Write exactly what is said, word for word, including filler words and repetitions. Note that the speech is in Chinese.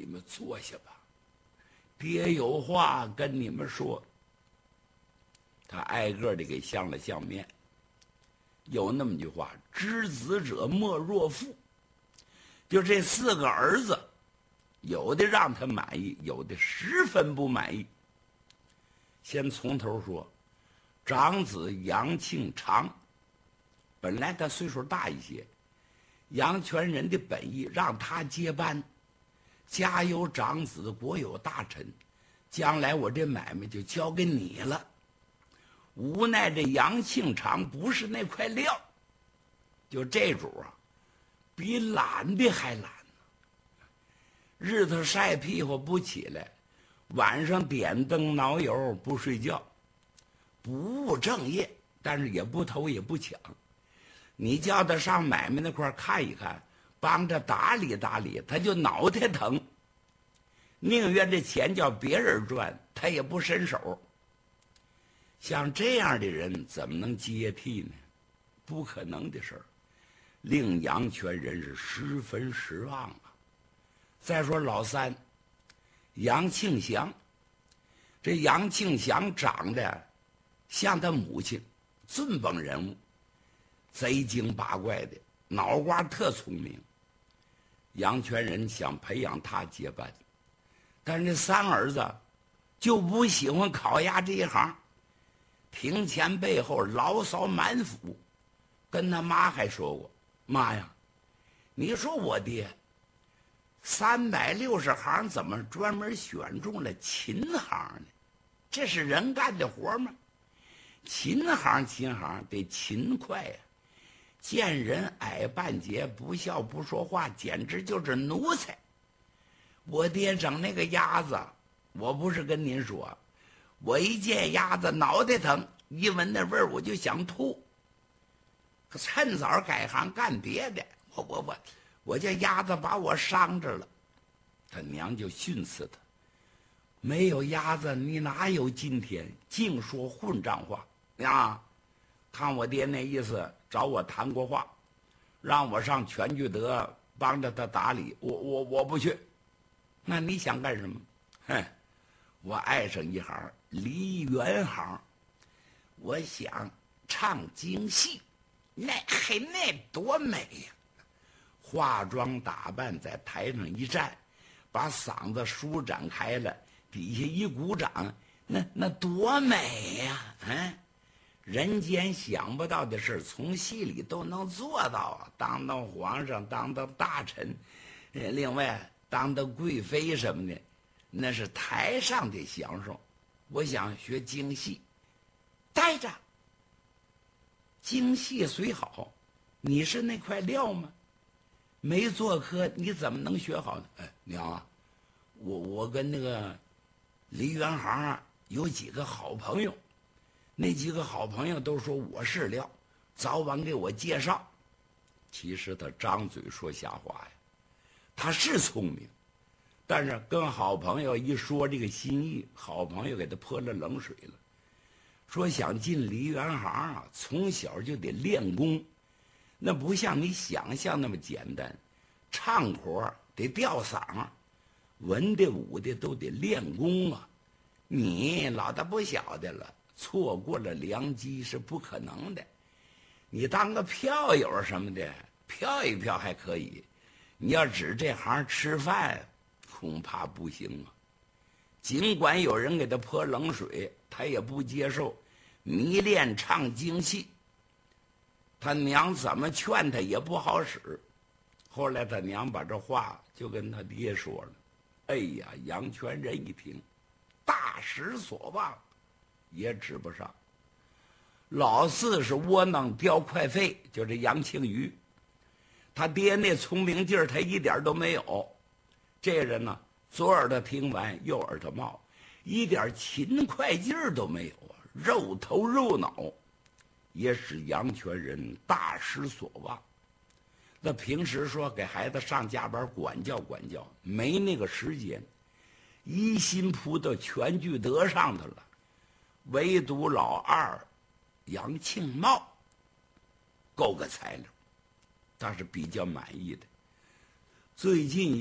你们坐下吧，爹有话跟你们说。他挨个的给相了相面。有那么句话，知子者莫若父。就这四个儿子，有的让他满意，有的十分不满意。先从头说，长子杨庆长，本来他岁数大一些，杨全人的本意让他接班，家有长子，国有大臣，将来我这买卖就交给你了。无奈这杨庆长不是那块料，就这主啊，比懒的还懒呢。日头晒屁股不起来，晚上点灯挠油不睡觉，不务正业，但是也不偷也不抢。你叫他上买卖那块看一看，帮着打理打理，他就脑袋疼，宁愿这钱叫别人赚，他也不伸手。像这样的人怎么能接替呢？不可能的事儿，令杨全人是十分失望啊。再说老三杨庆祥，这杨庆祥长得像他母亲，尊本人物，贼精八怪的，脑瓜特聪明。杨全人想培养他接班，但是这三儿子就不喜欢烤鸭这一行，庭前背后牢骚满腹，跟他妈还说过：“妈呀，你说我爹三百六十行怎么专门选中了琴行呢？这是人干的活吗？琴行琴行得勤快呀、啊，见人矮半截，不笑不说话，简直就是奴才。我爹整那个鸭子，我不是跟您说，我一见鸭子脑袋疼，一闻那味儿我就想吐。可趁早改行干别的，我我我我这鸭子把我伤着了。”他娘就训斥他：“没有鸭子你哪有今天？净说混账话啊！看我爹那意思，找我谈过话，让我上全聚德帮着他打理，我我我不去。那你想干什么？哼，我爱上一行梨园行，我想唱京戏，那嘿那多美呀！化妆打扮在台上一站，把嗓子舒展开了，底下一鼓掌，那那多美呀！嗯，人间想不到的事，从戏里都能做到，当当皇上，当当大臣，另外当当贵妃什么的，那是台上的享受。我想学京戏，待着。京戏虽好，你是那块料吗？没做科，你怎么能学好呢？哎，娘啊，我我跟那个梨园行啊有几个好朋友，那几个好朋友都说我是料，早晚给我介绍。其实他张嘴说瞎话呀，他是聪明，但是跟好朋友一说这个心意，好朋友给他泼了冷水了，说想进梨园行啊，从小就得练功。那不像你想象那么简单，唱活得吊嗓，文的武的都得练功啊！你老大不晓得了，错过了良机是不可能的。你当个票友什么的，票一票还可以，你要指这行吃饭，恐怕不行啊。尽管有人给他泼冷水，他也不接受，迷恋唱京戏。他娘怎么劝他也不好使，后来他娘把这话就跟他爹说了。哎呀，杨全人一听，大失所望，也指不上。老四是窝囊叼快费，就这杨庆余，他爹那聪明劲儿他一点都没有。这人呢，左耳朵听完右耳朵冒，一点勤快劲儿都没有啊，肉头肉脑，也使杨全人大失所望。那平时说给孩子上下班管教管教，没那个时间，一心扑到全聚德上头了。唯独老二杨庆茂够个材料，他是比较满意的。最近